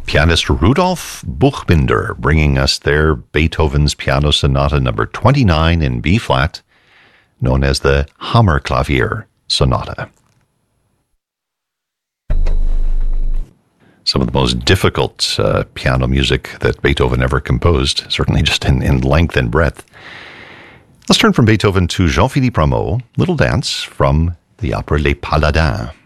Pianist Rudolf Buchbinder bringing us their Beethoven's Piano Sonata number 29 in B-flat, known as the Hammerklavier Sonata. Some of the most difficult piano music that Beethoven ever composed, certainly just in length and breadth. Let's turn from Beethoven to Jean-Philippe Rameau, Little Dance from the opera Les Paladins.